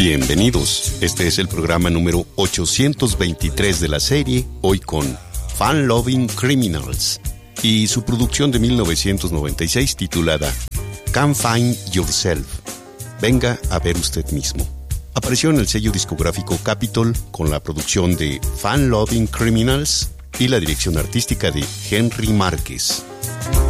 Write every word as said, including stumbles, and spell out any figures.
Bienvenidos, este es el programa número ochocientos veintitrés de la serie, hoy con Fun Loving Criminals y su producción de mil novecientos noventa y seis titulada Come Find Yourself. Venga a ver usted mismo. Apareció en el sello discográfico Capitol con la producción de Fun Loving Criminals y la dirección artística de Henry Márquez.